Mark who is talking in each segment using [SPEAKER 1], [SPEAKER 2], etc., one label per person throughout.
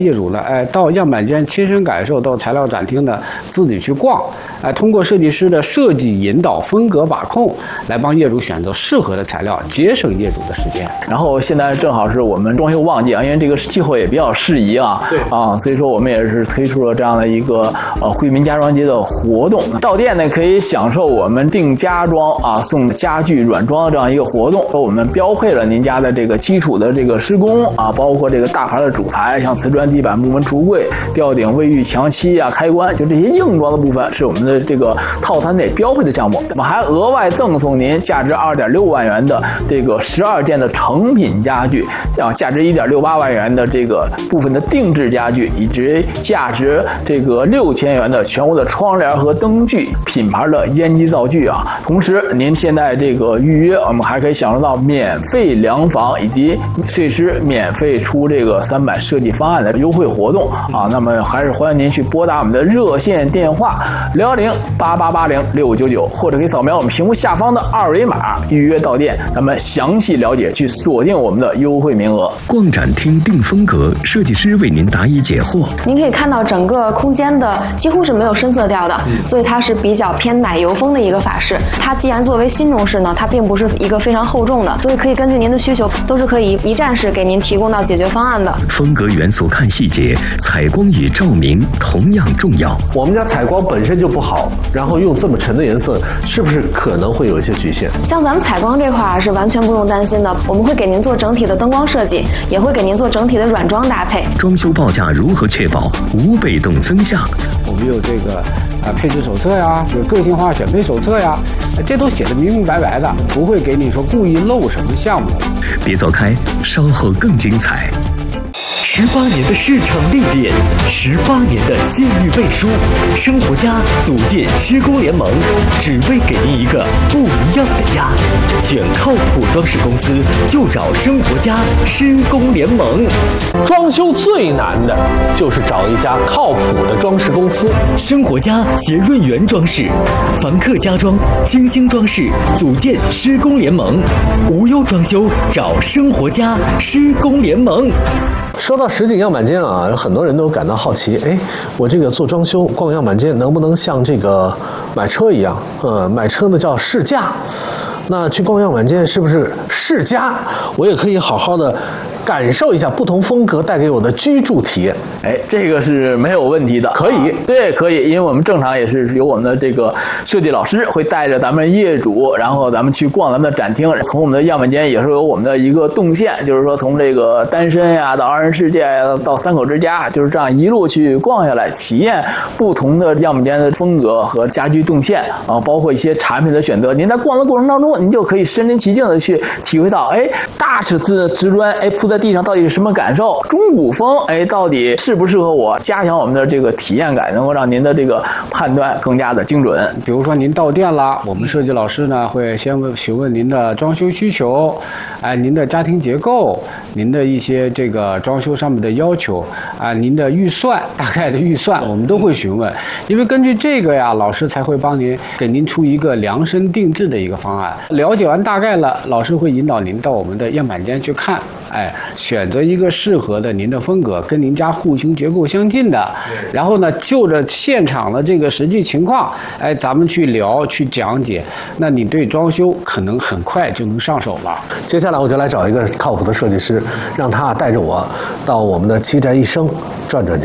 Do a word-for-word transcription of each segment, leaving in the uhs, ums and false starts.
[SPEAKER 1] 业主呢，哎，到样板间亲身感受，到材料展厅呢自己去逛，哎，通过设计师的设计引导、风格把控，来帮业主选择适合的材料，节省业主的时间。
[SPEAKER 2] 然后现在正好是我们装修旺季啊，因为这个气候也比较适宜啊，
[SPEAKER 1] 对
[SPEAKER 2] 啊，所以说我们也是推出了这样的一个呃惠民家装节的活动。到店呢可以享受我们定家装啊送家具软装的这样一个活动，我们标配了您家的这个基础的这个施工啊，包括这个大牌的主材，像瓷砖地板、木门橱柜、吊顶、卫浴、墙漆啊、开关，就这些硬装的部分是我们的这个套餐内标配的项目。我们还额外赠送您价值二点六万元的这个十二件的成品家具，啊，价值一点六八万元的这个部分的定制家具，以及价值这个六千元的全屋的窗帘和灯具，品牌的烟机灶具啊。同时，您现在这个预约，我们还可以享受到免费量房以及设计师免费出这个三版设计方案的优惠活动啊。那么还是欢迎您去拨打我们的热线电话零幺零八八八零六五九九，或者可以扫描我们屏幕下方的二维码预约到店，那么详细了解去锁定我们的优惠名额。
[SPEAKER 3] 逛展厅定风格，设计师为您答疑解惑。
[SPEAKER 4] 您可以看到整个空间的几乎是没有深色调的，嗯、所以它是比较偏奶油风的一个法式。它既然作为新中式呢，它并不是一个非常厚重的，所以可以根据您的需求，都是可以一站式给您提供到解决方案的。
[SPEAKER 3] 风格元素看细节，采光与照明同样重要。
[SPEAKER 5] 我们家采光本身就不好，然后用这么沉的颜色，是不是可能会有一些局限？
[SPEAKER 4] 像咱们采光这块是完全不用担心的，我们会给您做整体的灯光设计，也会给您做整体的软装搭配。
[SPEAKER 3] 装修报价如何确保无被动增项？
[SPEAKER 1] 我们有这个啊配置手册呀，有个性化选配手册呀，这都写的明明白白的，不会给你说故意漏什么项目。
[SPEAKER 3] 别走开，稍后更精彩。
[SPEAKER 6] 十八年的市场历练，十八年的信誉背书，生活家组建施工联盟，只为给您一个不一样的家。选靠谱装饰公司，就找生活家施工联盟。
[SPEAKER 5] 装修最难的就是找一家靠谱的装饰公司。
[SPEAKER 6] 生活家携润园装饰、凡客家装、清星装饰组建施工联盟，无忧装修找生活家施工联盟。
[SPEAKER 5] 说到实景样板间啊，很多人都感到好奇，哎，我这个做装修逛样板间能不能像这个买车一样？呃，买车呢叫试驾，那去逛样板间是不是试驾？我也可以好好的感受一下不同风格带给我的居住体验。
[SPEAKER 2] 哎，这个是没有问题的，
[SPEAKER 5] 可以，
[SPEAKER 2] 啊、对，可以，因为我们正常也是由我们的这个设计老师会带着咱们业主，然后咱们去逛咱们的展厅，从我们的样板间也是有我们的一个动线，就是说从这个单身呀到二人世界呀到三口之家，就是这样一路去逛下来，体验不同的样板间的风格和家居动线啊，包括一些产品的选择。您在逛的过程当中，您就可以身临其境的去体会到，哎，大尺寸的瓷砖，哎，铺在地上到底是什么感受？中古风，哎，到底适不适合我？加强我们的这个体验感，能够让您的这个判断更加的精准。
[SPEAKER 1] 比如说您到店了，我们设计老师呢会先问询问您的装修需求，哎，您的家庭结构，您的一些这个装修上面的要求，啊，您的预算，大概的预算，我们都会询问，因为根据这个呀，老师才会帮您给您出一个量身定制的一个方案。了解完大概了，老师会引导您到我们的样板间去看，哎，选择一个适合的您的风格，跟您家户型结构相近的，然后呢，就着现场的这个实际情况，哎，咱们去聊去讲解，那你对装修可能很快就能上手了。
[SPEAKER 5] 接下来我就来找一个靠谱的设计师，让他带着我到我们的七宅一生转转去。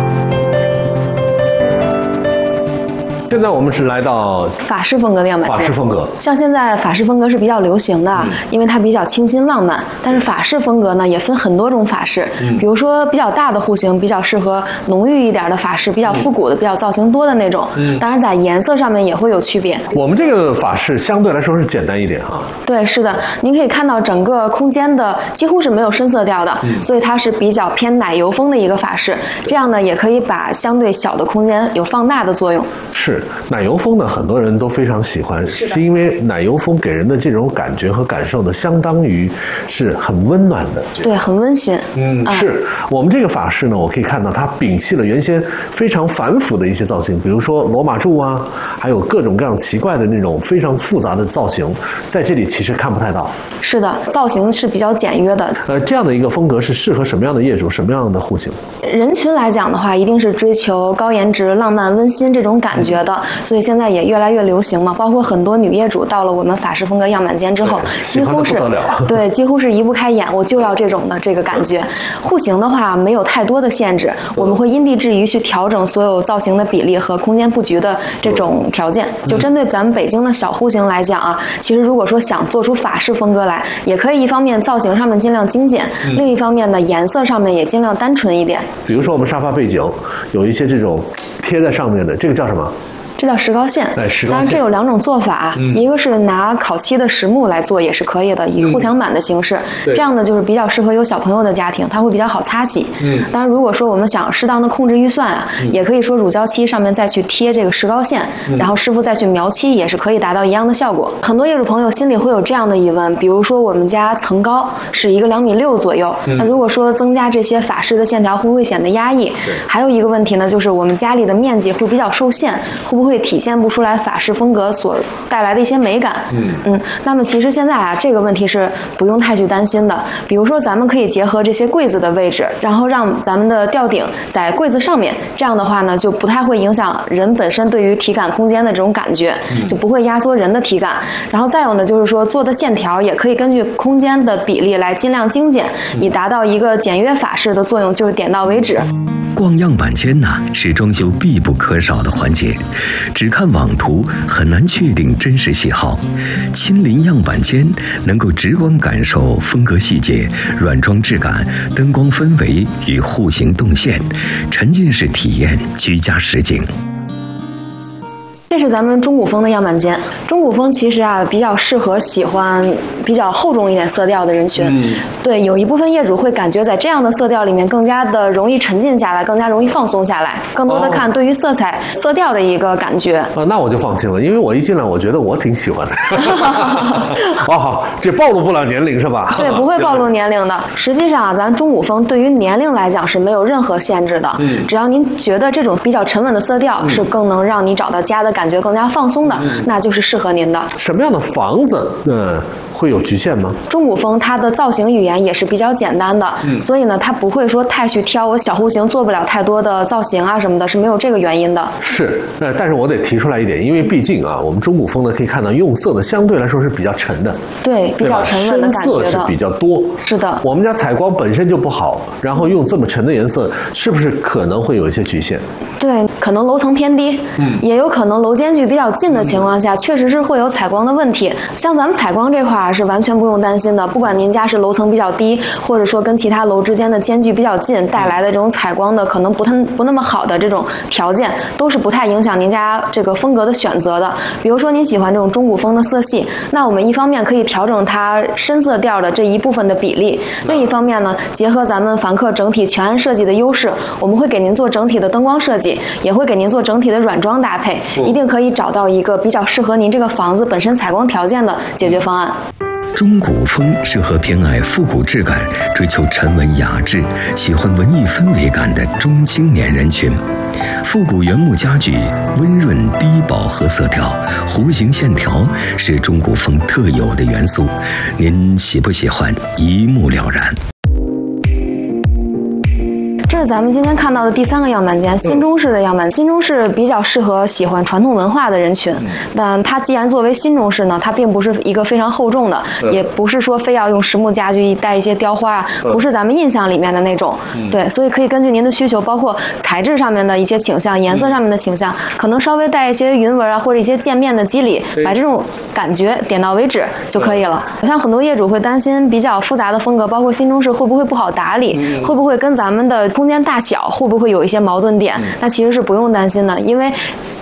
[SPEAKER 5] 现在我们是来到
[SPEAKER 4] 法式风格的样板间。
[SPEAKER 5] 法式风格，
[SPEAKER 4] 像现在法式风格是比较流行的，嗯、因为它比较清新浪漫。但是法式风格呢，也分很多种法式，嗯、比如说比较大的户型，比较适合浓郁一点的法式，比较复古的，嗯、比较造型多的那种。嗯，当然在颜色上面也会有区别。
[SPEAKER 5] 我们这个法式相对来说是简单一点啊。
[SPEAKER 4] 对，是的，您可以看到整个空间的几乎是没有深色调的，嗯、所以它是比较偏奶油风的一个法式。这样呢，也可以把相对小的空间有放大的作用。
[SPEAKER 5] 是。 是奶油风呢，很多人都非常喜欢，是因为奶油风给人的这种感觉和感受呢，相当于是很温暖的，
[SPEAKER 4] 对，很温馨。
[SPEAKER 5] 嗯，啊、是我们这个法式呢，我可以看到它摒弃了原先非常繁复的一些造型，比如说罗马柱啊，还有各种各样奇怪的那种非常复杂的造型，在这里其实看不太到。
[SPEAKER 4] 是的，造型是比较简约的。
[SPEAKER 5] 呃，这样的一个风格是适合什么样的业主，什么样的户型？
[SPEAKER 4] 人群来讲的话，一定是追求高颜值、浪漫、温馨这种感觉的，所以现在也越来越流行嘛。包括很多女业主到了我们法式风格样板间之后，几乎是对，几乎是移不开眼，我就要这种的这个感觉。户型的话没有太多的限制，我们会因地制宜去调整所有造型的比例和空间布局的这种条件。就针对咱们北京的小户型来讲啊，其实如果说想做出法式风格来，也可以一方面造型上面尽量精简，嗯、另一方面呢颜色上面也尽量单纯一点。
[SPEAKER 5] 比如说我们沙发背景有一些这种贴在上面的，这个叫什么？
[SPEAKER 4] 这叫石膏线。
[SPEAKER 5] 哎，石膏线。
[SPEAKER 4] 当然这有两种做法，嗯、一个是拿烤漆的实木来做也是可以的，以护墙板的形式，嗯、这样呢就是比较适合有小朋友的家庭，它会比较好擦洗。嗯。当然如果说我们想适当的控制预算啊，嗯、也可以说乳胶漆上面再去贴这个石膏线，嗯、然后师傅再去描漆，也是可以达到一样的效果。很多业主朋友心里会有这样的疑问，比如说我们家层高是一个两米六左右，嗯、那如果说增加这些法式的线条，会不会显得压抑？还有一个问题呢，就是我们家里的面积会比较受限，会不会体现不出来法式风格所带来的一些美感？嗯嗯，那么其实现在啊，这个问题是不用太去担心的。比如说，咱们可以结合这些柜子的位置，然后让咱们的吊顶在柜子上面，这样的话呢，就不太会影响人本身对于体感空间的这种感觉，就不会压缩人的体感。然后再有呢，就是说做的线条也可以根据空间的比例来尽量精简，以达到一个简约法式的作用，就是点到为止。
[SPEAKER 3] 逛样板间呢，是装修必不可少的环节，只看网图很难确定真实喜好。亲临样板间，能够直观感受风格细节、软装质感、灯光氛围与户型动线，沉浸式体验居家实景。
[SPEAKER 4] 这是咱们中古风的样板间。中古风其实啊比较适合喜欢比较厚重一点色调的人群。嗯，对，有一部分业主会感觉在这样的色调里面更加的容易沉浸下来，更加容易放松下来，更多的看对于色彩、哦、色调的一个感觉。
[SPEAKER 5] 啊，那我就放心了，因为我一进来，我觉得我挺喜欢的。哦，好，这暴露不了年龄是吧？
[SPEAKER 4] 对，不会暴露年龄的。实际上啊，咱中古风对于年龄来讲是没有任何限制的。嗯，只要您觉得这种比较沉稳的色调是更能让你找到家的感觉更加放松的，嗯、那就是适合您的。
[SPEAKER 5] 什么样的房子，嗯，会有局限吗？
[SPEAKER 4] 中古风它的造型语言也是比较简单的，嗯、所以呢，它不会说太去挑我小户型做不了太多的造型啊什么的，是没有这个原因的。
[SPEAKER 5] 是，呃，但是我得提出来一点，因为毕竟啊，我们中古风呢可以看到用色的相对来说是比较沉的，
[SPEAKER 4] 对，比较沉稳的感觉的，
[SPEAKER 5] 深色是比较多。
[SPEAKER 4] 是的，
[SPEAKER 5] 我们家采光本身就不好，然后用这么沉的颜色，是不是可能会有一些局限？
[SPEAKER 4] 对，可能楼层偏低，嗯，也有可能楼间距比较近的情况下，确实是会有采光的问题。像咱们采光这块儿是完全不用担心的，不管您家是楼层比较低，或者说跟其他楼之间的间距比较近，带来的这种采光的可能不太不那么好的这种条件，都是不太影响您家这个风格的选择的。比如说您喜欢这种中古风的色系，那我们一方面可以调整它深色调的这一部分的比例，另一方面呢，结合咱们凡客整体全案设计的优势，我们会给您做整体的灯光设计，也会给您做整体的软装搭配，一定可以找到一个比较适合您这个房子本身采光条件的解决方案。
[SPEAKER 3] 中古风适合偏爱复古质感、追求沉稳雅致、喜欢文艺氛围感的中青年人群。复古原木家具温润低饱和色调、弧形线条是中古风特有的元素，您喜不喜欢一目了然。
[SPEAKER 4] 这是咱们今天看到的第三个样板间，新中式的样板。新中式比较适合喜欢传统文化的人群，但它既然作为新中式呢，它并不是一个非常厚重的，也不是说非要用实木家具带一些雕花，不是咱们印象里面的那种。对，所以可以根据您的需求，包括材质上面的一些倾向、颜色上面的倾向，可能稍微带一些云纹啊，或者一些渐面的肌理，把这种感觉点到为止就可以了。像很多业主会担心比较复杂的风格，包括新中式会不会不好打理，会不会跟咱们的空间大小会不会有一些矛盾点？那其实是不用担心的，因为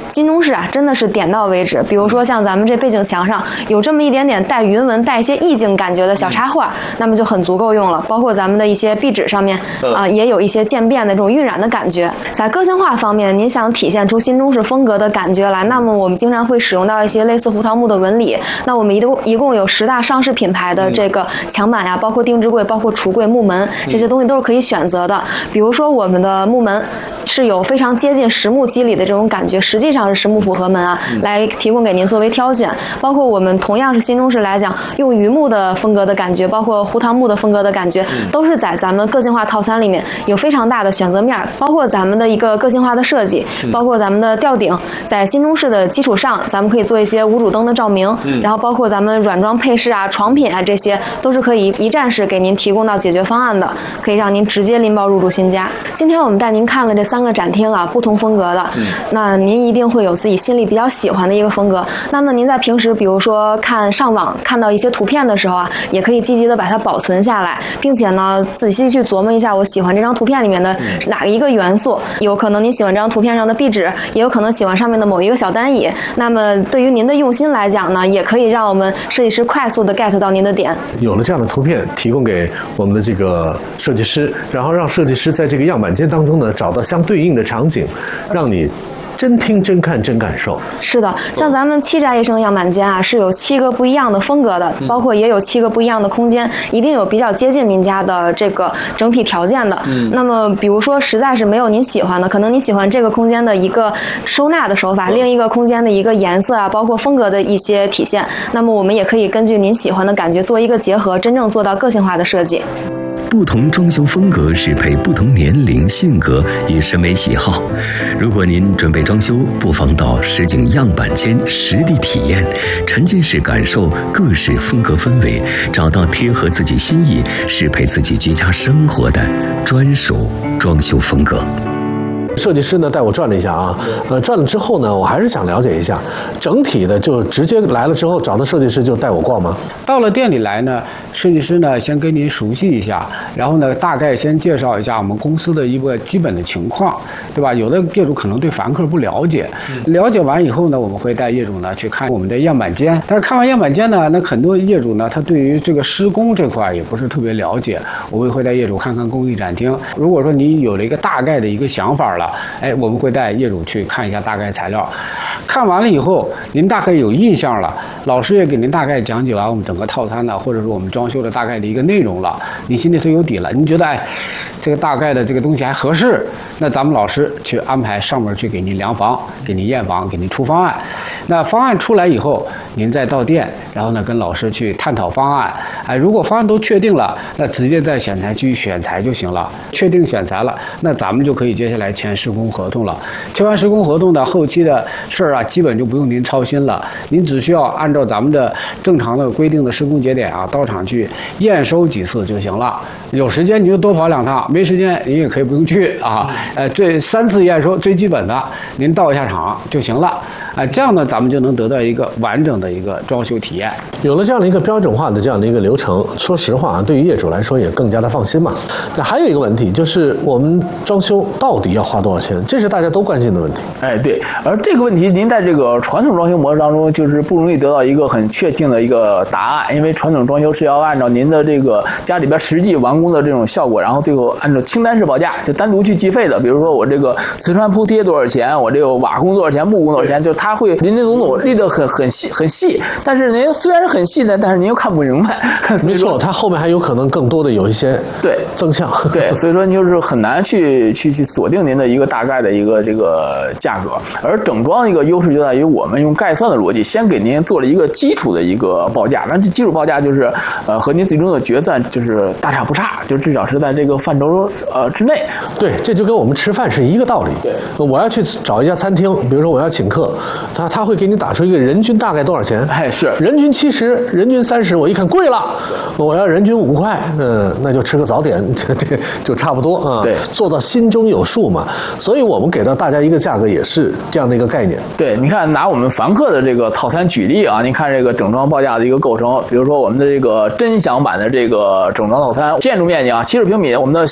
[SPEAKER 4] 新中式啊，真的是点到为止。比如说像咱们这背景墙上有这么一点点带云纹、带一些意境感觉的小插画，那么就很足够用了。包括咱们的一些壁纸上面啊、呃，也有一些渐变的这种晕染的感觉。在个性化方面，您想体现出新中式风格的感觉来，那么我们经常会使用到一些类似胡桃木的纹理。那我们一共一共有十大上市品牌的这个墙板呀，包括定制柜、包括橱柜、木门这些东西都是可以选择的。比如说我们的木门是有非常接近实木肌理的这种感觉，实际上是实木复合门啊，来提供给您作为挑选。包括我们同样是新中式来讲，用榆木的风格的感觉，包括胡桃木的风格的感觉，都是在咱们个性化套餐里面有非常大的选择面。包括咱们的一个个性化的设计，包括咱们的吊顶，在新中式的基础上，咱们可以做一些无主灯的照明，然后包括咱们软装配饰啊、床品啊，这些都是可以一站式给您提供到解决方案的，可以让您直接拎包入住新家。今天我们带您看了这三个展厅啊，不同风格的，嗯、那您一定会有自己心里比较喜欢的一个风格。那么您在平时比如说看上网看到一些图片的时候啊，也可以积极的把它保存下来，并且呢仔细去琢磨一下，我喜欢这张图片里面的哪一个元素。有可能您喜欢这张图片上的壁纸，也有可能喜欢上面的某一个小单椅。那么对于您的用心来讲呢，也可以让我们设计师快速的 get 到您的点。
[SPEAKER 5] 有了这样的图片提供给我们的这个设计师，然后让设计师在这个样板间当中呢找到相对应的场景，让你真听真看真感受。是的，
[SPEAKER 4] 像咱们七宅一生样板间啊，是有七个不一样的风格的，包括也有七个不一样的空间，一定有比较接近您家的这个整体条件的。嗯，那么比如说实在是没有您喜欢的，可能你喜欢这个空间的一个收纳的手法，另一个空间的一个颜色啊，包括风格的一些体现，那么我们也可以根据您喜欢的感觉做一个结合，真正做到个性化的设计。
[SPEAKER 3] 不同装修风格适配不同年龄、性格与审美喜好。如果您准备装修，不妨到实景样板间实地体验，沉浸式感受各式风格氛围，找到贴合自己心意、适配自己居家生活的专属装修风格。
[SPEAKER 5] 设计师呢带我转了一下啊，呃，转了之后呢，我还是想了解一下，整体的就直接来了之后找到设计师就带我逛吗？
[SPEAKER 1] 到了店里来呢，设计师呢先跟您熟悉一下，然后呢大概先介绍一下我们公司的一个基本的情况，对吧？有的业主可能对凡客不了解，了解完以后呢，我们会带业主呢去看我们的样板间。但是看完样板间呢，那很多业主呢他对于这个施工这块也不是特别了解，我们会带业主看看工艺展厅。如果说你有了一个大概的一个想法了，哎，我们会带业主去看一下大概材料，看完了以后，您大概有印象了，老师也给您大概讲解完我们整个套餐呢，或者说我们装修的大概的一个内容了，您心里头有底了，您觉得哎，这个大概的这个东西还合适，那咱们老师去安排上面去给您量房，给您验房，给您出方案。那方案出来以后，您再到店，然后呢跟老师去探讨方案。哎，如果方案都确定了，那直接在选材区选材就行了。确定选材了，那咱们就可以接下来签施工合同了。签完施工合同呢，后期的事儿啊，基本就不用您操心了。您只需要按照咱们的正常的规定的施工节点啊，到场去验收几次就行了。有时间你就多跑两趟，没时间您也可以不用去啊。呃，这三次验收最基本的，您到一下场就行了。啊，这样呢，咱们就能得到一个完整的一个装修体验。
[SPEAKER 5] 有了这样的一个标准化的这样的一个流程，说实话啊，对于业主来说也更加的放心嘛。那还有一个问题就是，我们装修到底要花多少钱？这是大家都关心的问题。
[SPEAKER 2] 哎，对。而这个问题，您在这个传统装修模式当中，就是不容易得到一个很确定的一个答案，因为传统装修是要按照您的这个家里边实际完工的这种效果，然后最后按照清单式报价，就单独去计费的。比如说我这个瓷砖铺贴多少钱，我这个瓦工多少钱，木工多少钱，就它会林林总总立得很很细很细。但是您虽然是很细的，但是您又看不明白。
[SPEAKER 5] 没错，它后面还有可能更多的有一些
[SPEAKER 2] 对
[SPEAKER 5] 增项。
[SPEAKER 2] 对，所以说就是很难去去去锁定您的一个大概的一个这个价格。而整装的一个优势就在于我们用概算的逻辑，先给您做了一个基础的一个报价，那这基础报价就是呃和您最终的决算就是大差不差，就至少是在这个范畴呃之内。
[SPEAKER 5] 对，这就跟我们吃饭是一个道理。
[SPEAKER 2] 对，
[SPEAKER 5] 我要去找一家餐厅，比如说我要请客，他他会给你打出一个人均大概多少钱？
[SPEAKER 2] 哎，是
[SPEAKER 5] 人均七十，人均三十，我一看贵了，我要人均五块，嗯，那就吃个早点，这这就差不多啊。
[SPEAKER 2] 对，
[SPEAKER 5] 做到心中有数嘛。所以我们给到大家一个价格，也是这样的一个概念。
[SPEAKER 2] 对，你看拿我们凡客的这个套餐举例啊，您看这个整装报价的一个构成，比如说我们的这个臻享版的这个整装套餐，建筑面积啊七十平米，我们的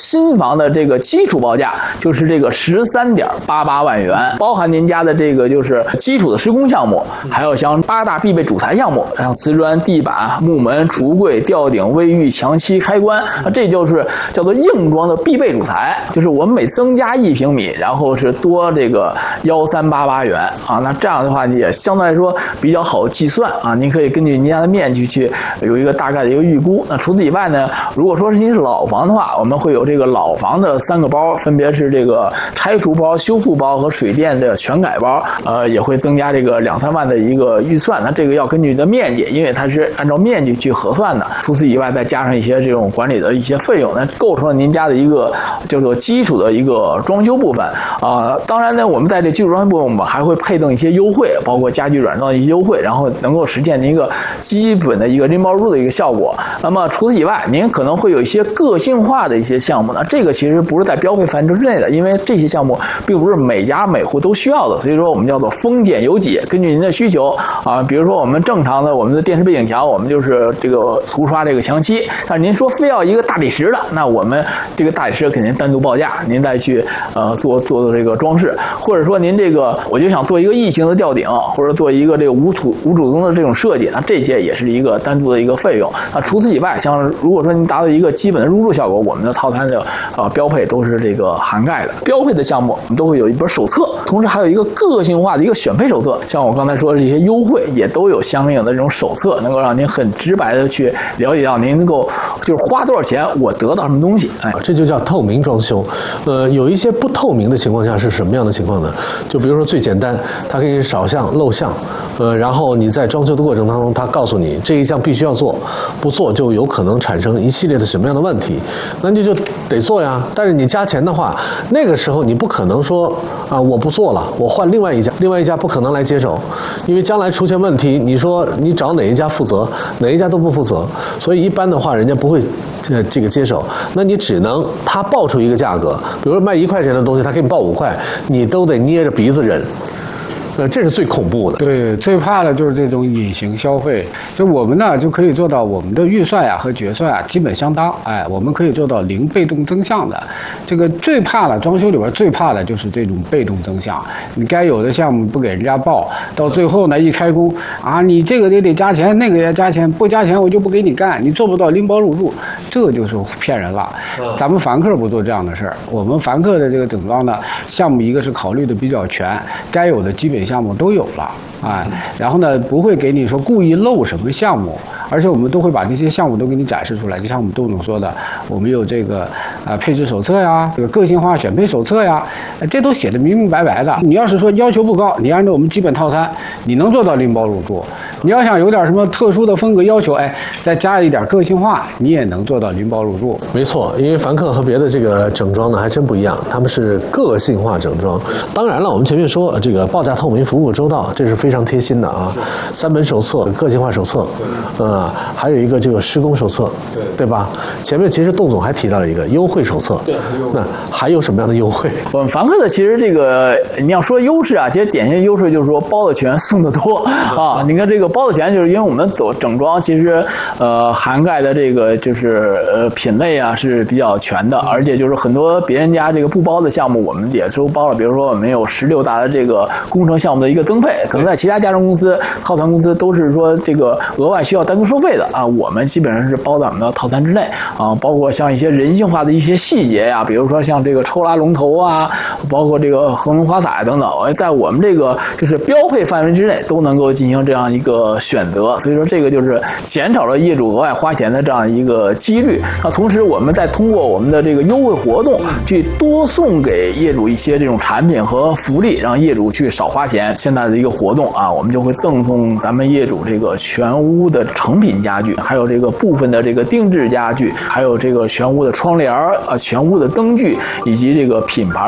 [SPEAKER 2] 新房的这个基础报价就是这个十三点八八万元，包含您家的这个就是基础的施工项目，还有像八大必备主材项目，像瓷砖、地板、木门、橱柜、吊顶、卫浴、墙漆、开关，啊，这就是叫做硬装的必备主材，就是我们每增加一平米，然后是多这个幺三八八元啊。那这样的话也相对来说比较好计算啊，您可以根据您家的面积去有一个大概的一个预估。那除此以外呢，如果说是您是老房的话，我们会有这个老房的三个包，分别是这个拆除包、修复包和水电的全改包，呃，也会增加这个两三万的一个预算。那这个要根据您的面积，因为它是按照面积去核算的。除此以外，再加上一些这种管理的一些费用，那构成了您家的一个叫做基础的一个装修部分啊、呃。当然呢，我们在这基础装修部分，我们还会配赠一些优惠，包括家具软装的一些优惠，然后能够实现一个基本的一个拎包入的一个效果。那么除此以外，您可能会有一些个性化的一些项目呢，这个其实不是在标配范畴之内的，因为这些项目并不是每家每户都需要的，所以说我们叫做丰俭由己，根据您的需求啊，比如说我们正常的我们的电视背景墙，我们就是这个涂刷这个墙漆，但是您说非要一个大理石的，那我们这个大理石肯定单独报价，您再去呃做做做这个装饰，或者说您这个我就想做一个异形的吊顶，或者做一个这个无土无主宗的这种设计，那这些也是一个单独的一个费用。那除此以外，像如果说您达到一个基本的入住效果，我们的套餐的呃标配都是这个涵盖的。标配的项目我们都会有一本手册，同时还有一个个性化的一个选配手册，像我刚才说的这些优惠也都有相应的这种手册，能够让您很直白的去了解到您能够就是花多少钱我得到什么东西。哎，
[SPEAKER 5] 这就叫透明装修。呃，有一些不透明的情况下是什么样的情况呢？就比如说最简单，它给你少项漏项，呃，然后你在装修的过程当中，它告诉你这一项必须要做，不做就有可能产生一系列的什么样的问题，那你就得做呀。但是你加钱的话，那个时候你不可能说啊我不做了，我换另外一家，另外一家不可能来接手，因为将来出现问题，你说你找哪一家负责，哪一家都不负责，所以一般的话人家不会呃这个接手，那你只能他报出一个价格，比如说卖一块钱的东西，他给你报五块，你都得捏着鼻子忍。呃，这是最恐怖的。
[SPEAKER 1] 对，最怕的就是这种隐形消费。就我们呢，就可以做到我们的预算呀、啊、和决算啊基本相当。哎，我们可以做到零被动增项的。这个最怕的装修里边最怕的就是这种被动增项。你该有的项目不给人家报，到最后呢一开工啊，你这个也得加钱，那个也加钱，不加钱我就不给你干，你做不到拎包入住，这就是骗人了。咱们凡客不做这样的事儿，我们凡客的这个整装呢，项目一个是考虑的比较全，该有的基本项目都有了，哎，然后呢，不会给你说故意漏什么项目，而且我们都会把这些项目都给你展示出来。就像我们杜总说的，我们有这个啊、呃、配置手册呀，这个个性化选配手册呀，这都写的明明白白的。你要是说要求不高，你按照我们基本套餐，你能做到拎包入住。你要想有点什么特殊的风格要求，哎，再加一点个性化，你也能做到拎包入住。
[SPEAKER 5] 没错，因为凡客和别的这个整装呢还真不一样，他们是个性化整装。当然了，我们前面说这个报价透明、服务周到，这是非常贴心的啊。三本手册、个性化手册，呃，还有一个这个施工手册，对对吧？前面其实董总还提到了一个优惠手册，对，那还有什么样的优惠？
[SPEAKER 2] 我们凡客的其实这个你要说优势啊，其实典型优势就是说包的全，送的多啊。你看这个包的全，就是因为我们走整装，其实呃涵盖的这个就是呃品类啊是比较全的，而且就是很多别人家这个不包的项目，我们也都包了。比如说我们有十六大的这个工程项目的一个增配，可能在其他家装公司、套团公司都是说这个额外需要单独收费的啊，我们基本上是包在我们的套餐之内啊。包括像一些人性化的一些细节呀、啊，比如说像这个抽拉龙头啊，包括这个恒隆花洒等等，在我们这个就是标配范围之内都能够进行这样一个选择，所以说这个就是减少了业主额外花钱的这样一个几率。那同时我们再通过我们的这个优惠活动去多送给业主一些这种产品和福利，让业主去少花钱。现在的一个活动啊，我们就会赠送咱们业主这个全屋的成品家具，还有这个部分的这个定制家具，还有这个全屋的窗帘啊，全屋的灯具，以及这个品牌的这个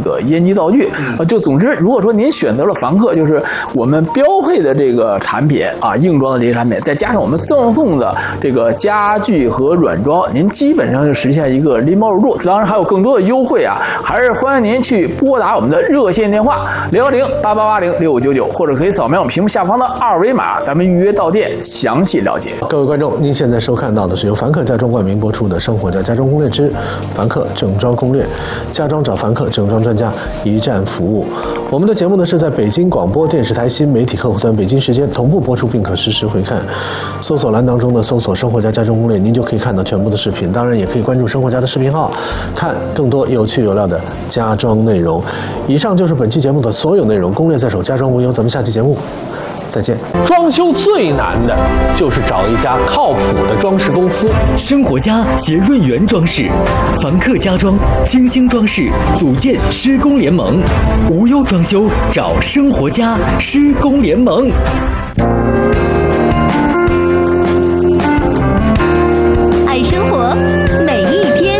[SPEAKER 2] 个烟机灶具啊。就总之，如果说您选择了凡客，就是我们标配的这个产品啊，硬装的这些产品，再加上我们赠送的这个家具和软装，您基本上就实现一个拎包入住。当然还有更多的优惠啊，还是欢迎您去拨打我们的热线电话零幺零八八八零六五九九，或者可以扫描我们屏幕下方的二维码，咱们预约到店详细了解。
[SPEAKER 5] 各位观众，您现在收看到的是由凡客家装冠名播出的《生活家家装攻略之凡客整装攻略》，家装找凡客，整装专家，一站服务。我们的节目呢是在北京广播电视台新媒体客户端北京时间同步播出，并可实时回看。搜索栏当中呢搜索“生活家家装攻略”，您就可以看到全部的视频。当然也可以关注生活家的视频号，看更多有趣有料的家装内容。以上就是本期节目的所有内容，攻略在手，家装无忧。咱们下期节目再见。装修最难的就是找一家靠谱的装饰公司。
[SPEAKER 6] 生活家携润源装饰、凡客家装、精星装饰组建施工联盟，无忧装修找生活家施工联盟。
[SPEAKER 7] 爱生活，每一天。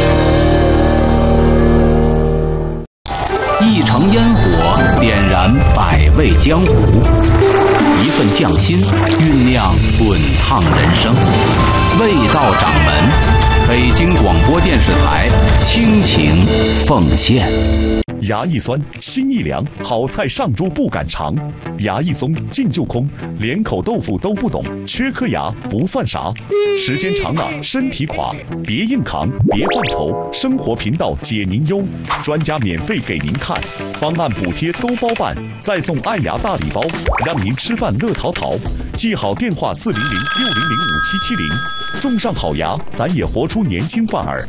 [SPEAKER 8] 一城烟火点燃百味江湖，一份匠心酝酿滚烫人生。味道掌门，北京广播电视台倾情奉献。
[SPEAKER 9] 牙一酸，心一凉，好菜上桌不敢尝。牙一松，劲就空，连口豆腐都不懂，缺颗牙不算啥。时间长了身体垮，别硬扛，别犯愁，生活频道解您忧，专家免费给您看，方案补贴都包办，再送爱牙大礼包，让您吃饭乐淘淘。记好电话四零零六零零五七七零，种上好牙，咱也活出年轻范儿。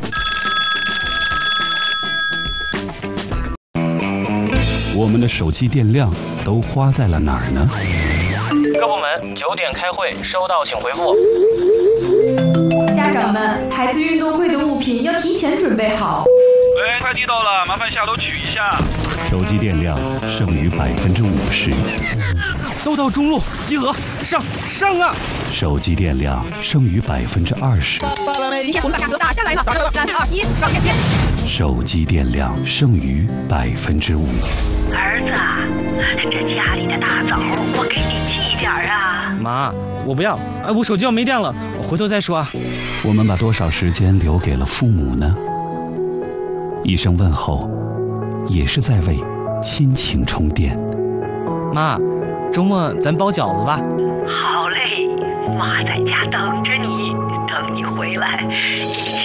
[SPEAKER 8] 我们的手机电量都花在了哪儿呢？
[SPEAKER 10] 各部门九点开会，收到请回复。
[SPEAKER 11] 家长们，孩子运动会的物品要提前准备好。
[SPEAKER 10] 喂，快递到了，麻烦下楼取一下。
[SPEAKER 8] 手机电量剩余百分之五十。
[SPEAKER 10] 都到中路集合，上上啊！
[SPEAKER 8] 手机电量剩余百分之二十。
[SPEAKER 11] 今天红把价格打下来了，三二一，上天线。
[SPEAKER 8] 手机电量剩余百分之五。
[SPEAKER 12] 儿子，这家里的大枣我给你寄点啊。
[SPEAKER 10] 妈，我不要，哎，我手机要没电了，我回头再说啊。
[SPEAKER 8] 我们把多少时间留给了父母呢？一声问候，也是在为亲情充电。
[SPEAKER 10] 妈，周末咱包饺子吧。
[SPEAKER 12] 好嘞，妈在家等着你，等你回来一起